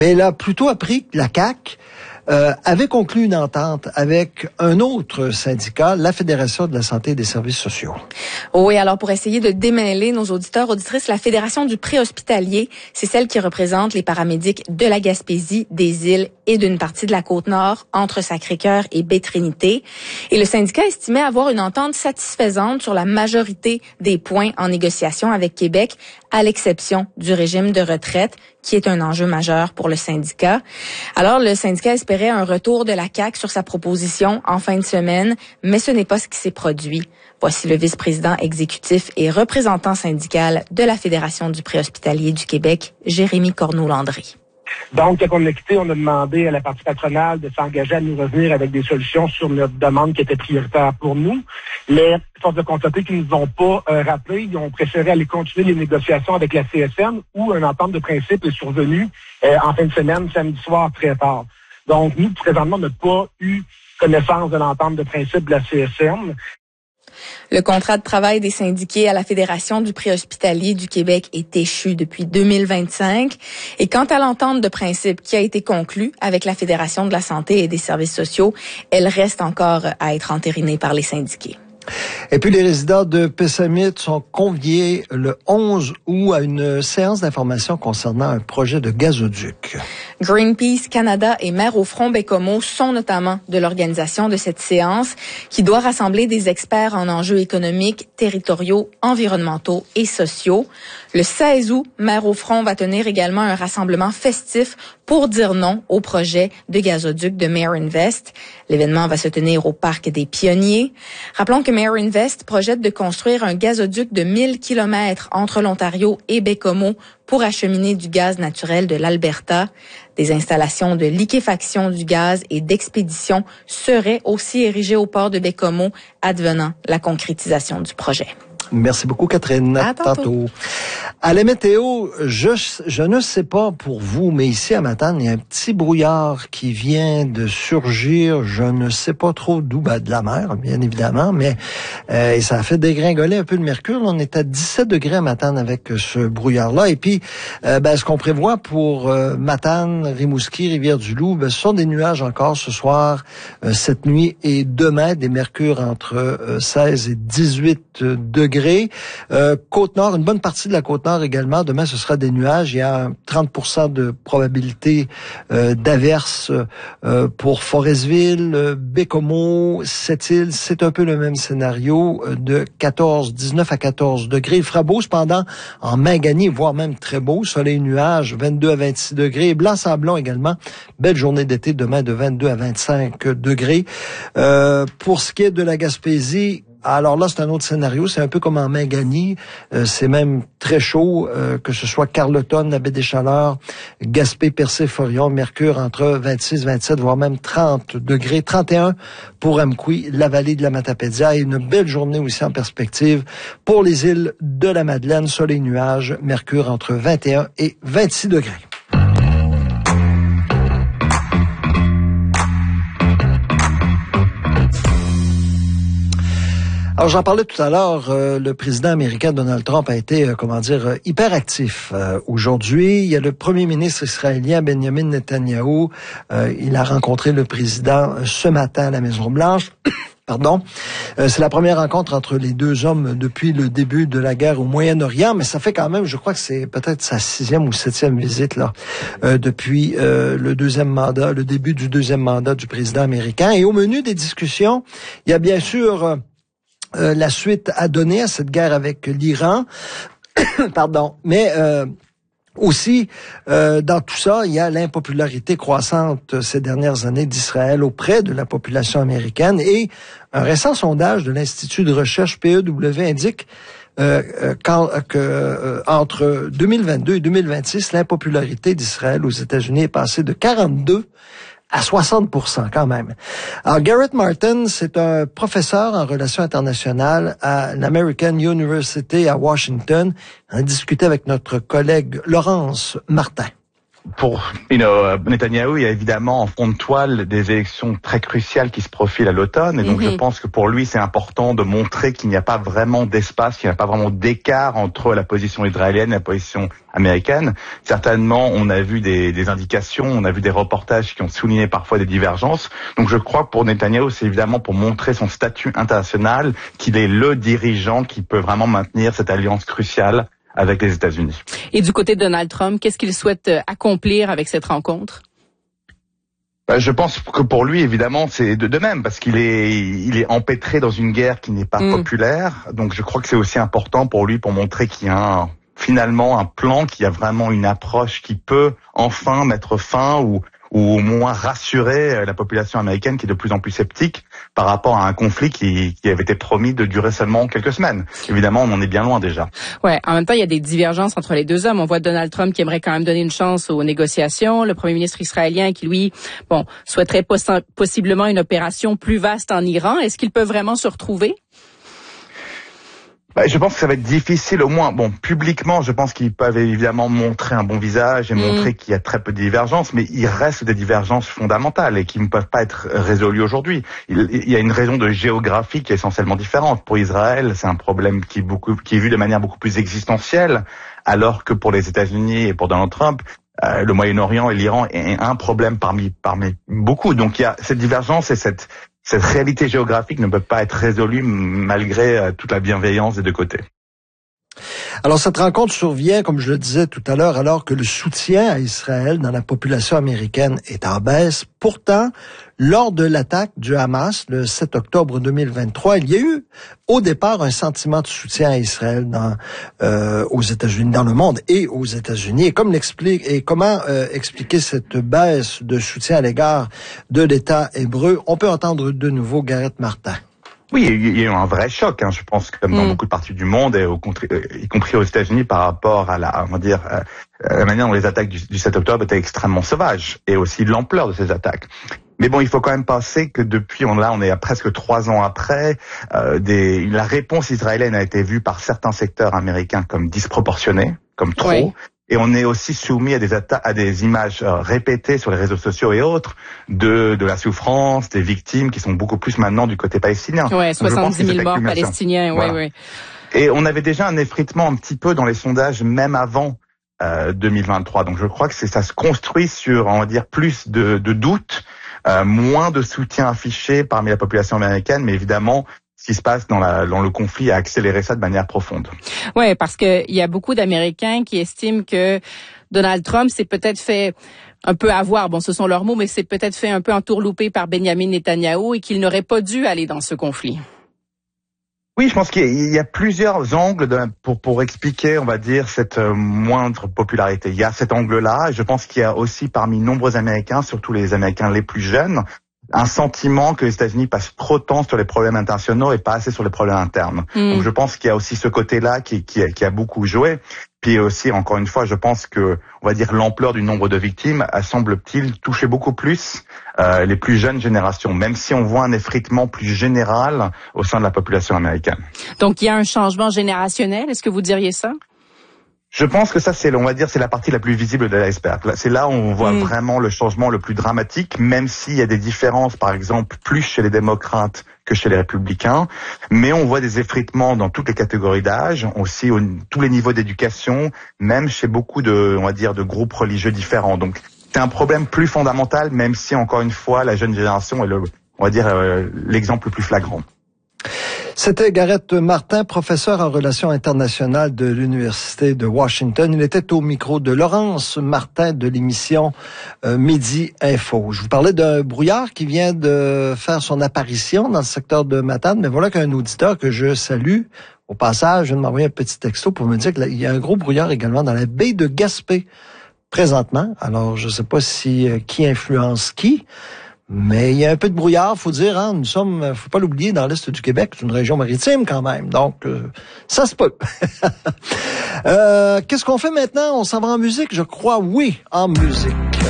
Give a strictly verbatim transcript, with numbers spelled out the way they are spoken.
Mais elle a plutôt appris que la C A Q euh, avait conclu une entente avec un autre syndicat, la Fédération de la santé et des services sociaux. Oui, alors pour essayer de démêler nos auditeurs, auditrices, la Fédération du préhospitalier, c'est celle qui représente les paramédics de la Gaspésie, des îles et d'une partie de la Côte-Nord, entre Sacré-Cœur et Baie-Trinité. Et le syndicat estimait avoir une entente satisfaisante sur la majorité des points en négociation avec Québec, à l'exception du régime de retraite, qui est un enjeu majeur pour le syndicat. Alors, le syndicat espérait un retour de la C A Q sur sa proposition en fin de semaine, mais ce n'est pas ce qui s'est produit. Voici le vice-président exécutif et représentant syndical de la Fédération du préhospitalier du Québec, Jérémy Corneau-Landry. Donc, quand on a quitté, on a demandé à la partie patronale de s'engager à nous revenir avec des solutions sur notre demande qui était prioritaire pour nous. Mais, force de constater qu'ils ne nous ont pas euh, rappelé, ils ont préféré aller continuer les négociations avec la C S N où une entente de principe est survenue euh, en fin de semaine, samedi soir, très tard. Donc, nous, présentement, on n'a pas eu connaissance de l'entente de principe de la C S N. Le contrat de travail des syndiqués à la Fédération du préhospitalier du Québec est échu depuis deux mille vingt-cinq. Et quant à l'entente de principe qui a été conclue avec la Fédération de la santé et des services sociaux, elle reste encore à être entérinée par les syndiqués. Et puis, les résidents de Pessamit sont conviés le onze août à une séance d'information concernant un projet de gazoduc. Greenpeace Canada et Mères au front Baie-Comeau sont notamment de l'organisation de cette séance qui doit rassembler des experts en enjeux économiques, territoriaux, environnementaux et sociaux. Le seize août, Mères au front va tenir également un rassemblement festif pour dire non au projet de gazoduc de Maire Invest. L'événement va se tenir au Parc des Pionniers. Rappelons que Maire Invest projette de construire un gazoduc de mille kilomètres entre l'Ontario et Baie-Comeau pour acheminer du gaz naturel de l'Alberta. Des installations de liquéfaction du gaz et d'expédition seraient aussi érigées au port de Baie-Comeau, advenant la concrétisation du projet. Merci beaucoup, Catherine. À tantôt. tantôt. À la météo, je, je ne sais pas pour vous, mais ici à Matane, il y a un petit brouillard qui vient de surgir. Je ne sais pas trop d'où, ben, de la mer, bien évidemment, mais euh, et ça a fait dégringoler un peu le mercure. On est à dix-sept degrés à Matane avec ce brouillard-là. Et puis, euh, ben, ce qu'on prévoit pour euh, Matane, Rimouski, Rivière-du-Loup, ben, ce sont des nuages encore ce soir, euh, cette nuit et demain, des mercures entre euh, seize et dix-huit degrés. Euh, Côte-Nord, une bonne partie de la Côte-Nord également. Demain, ce sera des nuages. Il y a trente pour cent de probabilité euh, d'averses euh, pour Forestville, euh, Baie-Comeau, Sept-Îles. C'est un peu le même scénario euh, de quatorze, dix-neuf à quatorze degrés. Il fera beau cependant en Mangani, voire même très beau. Soleil, nuages, vingt-deux à vingt-six degrés. Blanc-Sablon également. Belle journée d'été demain de vingt-deux à vingt-cinq degrés. Euh, pour ce qui est de la Gaspésie, alors là, c'est un autre scénario. C'est un peu comme en Mangani. Euh, c'est même très chaud, euh, que ce soit Carleton, la baie des Chaleurs, Gaspé, Percé, Forion, Mercure entre vingt-six, vingt-sept, voire même trente degrés. trente et un pour Amqui, la vallée de la Matapédia. Et une belle journée aussi en perspective pour les îles de la Madeleine. Soleil, nuages, Mercure entre vingt et un et vingt-six degrés. Alors, j'en parlais tout à l'heure, euh, le président américain Donald Trump a été, euh, comment dire, euh, hyper actif euh, aujourd'hui. Il y a le premier ministre israélien Benjamin Netanyahou. Euh, il a rencontré le président euh, ce matin à la Maison-Blanche. Pardon. Euh, c'est la première rencontre entre les deux hommes depuis le début de la guerre au Moyen-Orient, mais ça fait quand même, je crois que c'est peut-être sa sixième ou septième visite là euh, depuis euh, le deuxième mandat, le début du deuxième mandat du président américain. Et au menu des discussions, il y a bien sûr euh, Euh, la suite à donner à cette guerre avec l'Iran, pardon, mais euh, aussi euh, dans tout ça, il y a l'impopularité croissante ces dernières années d'Israël auprès de la population américaine et un récent sondage de l'Institut de recherche P E W indique Euh, quand, que euh, entre deux mille vingt-deux et deux mille vingt-six, l'impopularité d'Israël aux États-Unis est passée de quarante-deux à soixante pour cent quand même. Alors, Garrett Martin, c'est un professeur en relations internationales à l'American University à Washington. On a discuté avec notre collègue Laurence Martin. pour you know, Netanyahou, il y a évidemment en fond de toile des élections très cruciales qui se profilent à l'automne. Et donc, mm-hmm. je pense que pour lui, c'est important de montrer qu'il n'y a pas vraiment d'espace, qu'il n'y a pas vraiment d'écart entre la position israélienne et la position américaine. Certainement, on a vu des, des indications, on a vu des reportages qui ont souligné parfois des divergences. Donc, je crois que pour Netanyahou, c'est évidemment pour montrer son statut international, qu'il est le dirigeant qui peut vraiment maintenir cette alliance cruciale avec les États-Unis. Et du côté de Donald Trump, qu'est-ce qu'il souhaite accomplir avec cette rencontre? Ben, je pense que pour lui, évidemment, c'est de, de même, parce qu'il est, il est empêtré dans une guerre qui n'est pas mmh. populaire. Donc, je crois que c'est aussi important pour lui pour montrer qu'il y a un, finalement un plan, qu'il y a vraiment une approche qui peut enfin mettre fin ou ou au moins rassurer la population américaine qui est de plus en plus sceptique par rapport à un conflit qui, qui avait été promis de durer seulement quelques semaines. Évidemment, on en est bien loin déjà. Ouais, en même temps, il y a des divergences entre les deux hommes. On voit Donald Trump qui aimerait quand même donner une chance aux négociations, le premier ministre israélien qui, lui, bon, souhaiterait poss- possiblement une opération plus vaste en Iran. Est-ce qu'ils peuvent vraiment se retrouver? Bah, je pense que ça va être difficile, au moins, bon, publiquement, je pense qu'ils peuvent évidemment montrer un bon visage et mmh. montrer qu'il y a très peu de divergences, mais il reste des divergences fondamentales et qui ne peuvent pas être résolues aujourd'hui. Il, il y a une raison de géographie qui est essentiellement différente. Pour Israël, c'est un problème qui est beaucoup, qui est vu de manière beaucoup plus existentielle, alors que pour les États-Unis et pour Donald Trump, euh, le Moyen-Orient et l'Iran est un problème parmi, parmi beaucoup. Donc il y a cette divergence et cette Cette réalité géographique ne peut pas être résolue malgré euh, toute la bienveillance des deux côtés. Alors, cette rencontre survient, comme je le disais tout à l'heure, alors que le soutien à Israël dans la population américaine est en baisse. Pourtant, lors de l'attaque du Hamas, le sept octobre deux mille vingt-trois, il y a eu au départ un sentiment de soutien à Israël dans, euh, aux États-Unis, dans le monde et aux États-Unis. Et comme l'explique, et comment euh, expliquer cette baisse de soutien à l'égard de l'État hébreu? On peut entendre de nouveau Gareth Martin. Oui, il y a eu un vrai choc, hein, je pense, comme dans mmh. beaucoup de parties du monde, et au, y compris aux États-Unis, par rapport à la, on va dire, euh, la manière dont les attaques du, du sept octobre étaient extrêmement sauvages, et aussi l'ampleur de ces attaques. Mais bon, il faut quand même penser que depuis, on, là, on est à presque trois ans après, euh, des, la réponse israélienne a été vue par certains secteurs américains comme disproportionnée, comme trop. Oui. Et on est aussi soumis à des atta- à des images euh, répétées sur les réseaux sociaux et autres de de la souffrance des victimes qui sont beaucoup plus maintenant du côté palestinien. Ouais, soixante-dix mille morts palestiniens. Voilà. Ouais, ouais. Et on avait déjà un effritement un petit peu dans les sondages même avant euh, deux mille vingt-trois. Donc je crois que c'est ça se construit sur, on va dire, plus de, de doutes, euh, moins de soutien affiché parmi la population américaine, mais évidemment, ce qui se passe dans, la, dans le conflit a accéléré ça de manière profonde. Ouais, parce que il y a beaucoup d'Américains qui estiment que Donald Trump s'est peut-être fait un peu avoir, bon, ce sont leurs mots, mais s'est peut-être fait un peu entourlouper par Benjamin Netanyahou et qu'il n'aurait pas dû aller dans ce conflit. Oui, je pense qu'il y a plusieurs angles de, pour pour expliquer, on va dire, cette euh, moindre popularité. Il y a cet angle-là, et je pense qu'il y a aussi parmi nombreux Américains, surtout les Américains les plus jeunes, un sentiment que les États-Unis passent trop de temps sur les problèmes internationaux et pas assez sur les problèmes internes. Mmh. Donc je pense qu'il y a aussi ce côté-là qui, qui, qui a beaucoup joué. Puis aussi, encore une fois, je pense que, on va dire, l'ampleur du nombre de victimes semble-t-il toucher beaucoup plus euh, les plus jeunes générations, même si on voit un effritement plus général au sein de la population américaine. Donc il y a un changement générationnel, est-ce que vous diriez ça? Je pense que ça, c'est, on va dire, c'est la partie la plus visible de l'iceberg. C'est là où on voit mmh. vraiment le changement le plus dramatique, même s'il y a des différences, par exemple, plus chez les démocrates que chez les républicains. Mais on voit des effritements dans toutes les catégories d'âge, aussi au, tous les niveaux d'éducation, même chez beaucoup de, on va dire, de groupes religieux différents. Donc, c'est un problème plus fondamental, même si, encore une fois, la jeune génération est le, on va dire, euh, l'exemple le plus flagrant. C'était Gareth Martin, professeur en relations internationales de l'Université de Washington. Il était au micro de Laurence Martin de l'émission euh, Midi Info. Je vous parlais d'un brouillard qui vient de faire son apparition dans le secteur de Matane, mais voilà qu'un auditeur que je salue, au passage, vient de m'envoyer un petit texto pour me dire qu'il y a un gros brouillard également dans la baie de Gaspé présentement. Alors, je ne sais pas si euh, qui influence qui, mais il y a un peu de brouillard, faut dire, hein, nous sommes, faut pas l'oublier, dans l'est du Québec, c'est une région maritime quand même, donc euh, ça se peut. euh, qu'est-ce qu'on fait maintenant? On s'en va en musique, je crois, oui, en musique.